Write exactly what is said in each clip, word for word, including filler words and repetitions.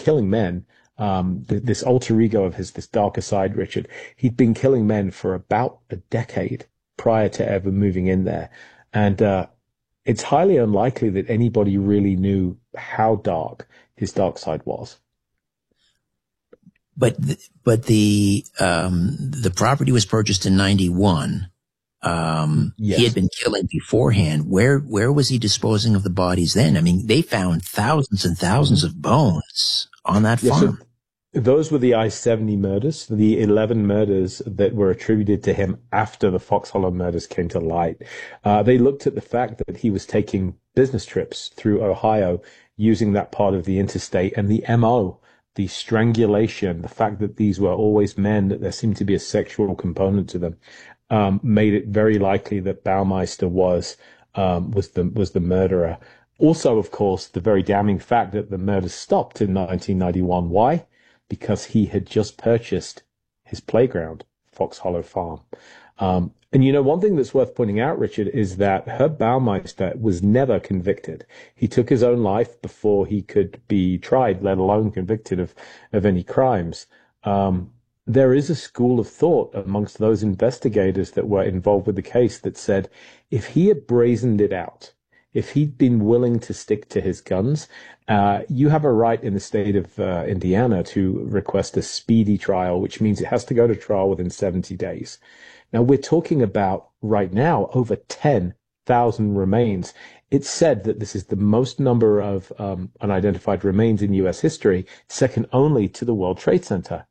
killing men. Um, th- this alter ego of his, this darker side, Richard, he'd been killing men for about a decade prior to ever moving in there. And, uh, it's highly unlikely that anybody really knew how dark his dark side was. But, th- but the, um, the property was purchased in ninety-one. Um, yes. He had been killing beforehand. Where, where was he disposing of the bodies then? I mean, they found thousands and thousands of bones on that yeah, farm. So those were the I seventy murders, the eleven murders that were attributed to him after the Fox Hollow murders came to light. Uh, they looked at the fact that he was taking business trips through Ohio using that part of the interstate, and the M O, the strangulation, the fact that these were always men, that there seemed to be a sexual component to them, um, made it very likely that Baumeister was, um, was the, was the murderer. Also, of course, the very damning fact that the murders stopped in nineteen ninety-one. Why? Because he had just purchased his playground, Fox Hollow Farm. Um, and you know, one thing that's worth pointing out, Richard, is that Herb Baumeister was never convicted. He took his own life before he could be tried, let alone convicted of, of any crimes. Um, there is a school of thought amongst those investigators that were involved with the case that said if he had brazened it out, if he'd been willing to stick to his guns, uh, you have a right in the state of uh, Indiana to request a speedy trial, which means it has to go to trial within seventy days. Now, we're talking about right now over ten thousand remains. It's said that this is the most number of um, unidentified remains in U S history, second only to the World Trade Center.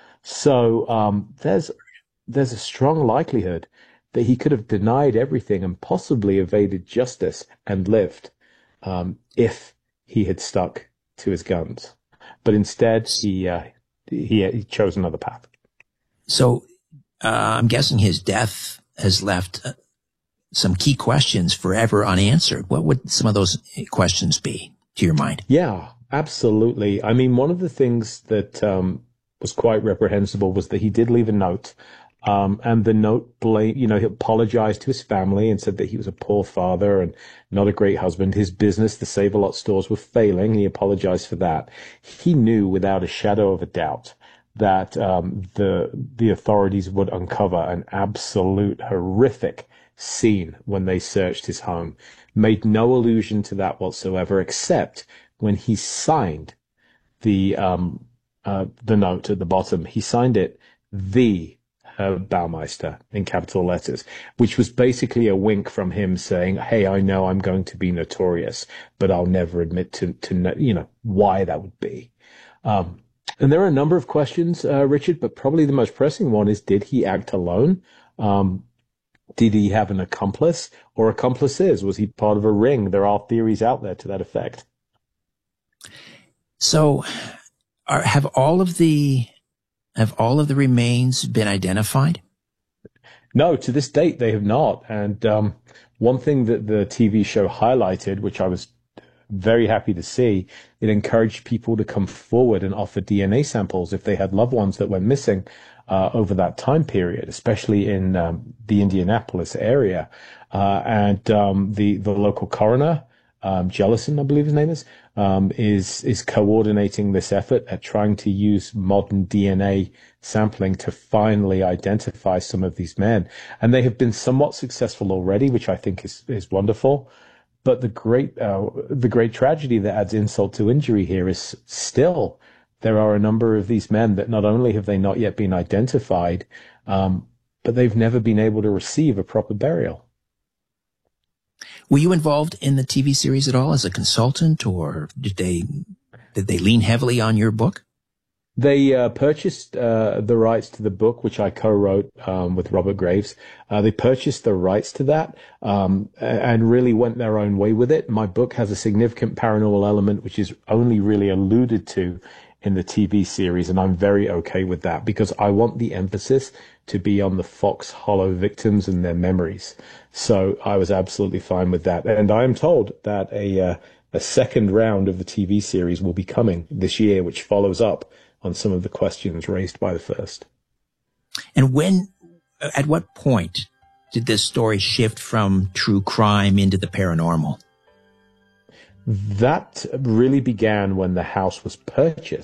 So um, there's there's a strong likelihood that he could have denied everything and possibly evaded justice and lived um, if he had stuck to his guns. But instead, he uh, he, he chose another path. So uh, I'm guessing his death has left uh, some key questions forever unanswered. What would some of those questions be, to your mind? Yeah, absolutely. I mean, one of the things that um, was quite reprehensible was that he did leave a note. Um, and the note, blame, you know, he apologized to his family and said that he was a poor father and not a great husband. His business, the Save-A-Lot stores, were failing. He apologized for that. He knew without a shadow of a doubt that um, the the authorities would uncover an absolute horrific scene when they searched his home. Made no allusion to that whatsoever, except when he signed the um, uh, the note at the bottom. He signed it, the Herb Baumeister, in capital letters, which was basically a wink from him saying, hey, I know I'm going to be notorious, but I'll never admit to, to you know, why that would be. Um, and there are a number of questions, uh, Richard, but probably the most pressing one is, did he act alone? Um, did he have an accomplice or accomplices? Was he part of a ring? There are theories out there to that effect. So are, have all of the Have all of the remains been identified? No, to this date, they have not. And um, one thing that the T V show highlighted, which I was very happy to see, it encouraged people to come forward and offer D N A samples if they had loved ones that went missing uh, over that time period, especially in um, the Indianapolis area. Uh, and um, the, the local coroner, um, Jellison, I believe his name is, um, is, is coordinating this effort at trying to use modern D N A sampling to finally identify some of these men. And they have been somewhat successful already, which I think is, is wonderful. But the great, uh, the great tragedy that adds insult to injury here is still there are a number of these men that not only have they not yet been identified, um, but they've never been able to receive a proper burial. Were you involved in the T V series at all as a consultant, or did they did they lean heavily on your book? They uh, purchased uh, the rights to the book, which I co-wrote um, with Robert Graves. Uh, they purchased the rights to that um, and really went their own way with it. My book has a significant paranormal element, which is only really alluded to in the T V series, and I'm very okay with that because I want the emphasis to be on the Fox Hollow victims and their memories. So I was absolutely fine with that. And I am told that a uh, a second round of the T V series will be coming this year, which follows up on some of the questions raised by the first. And when, at what point did this story shift from true crime into the paranormal? That really began when the house was purchased.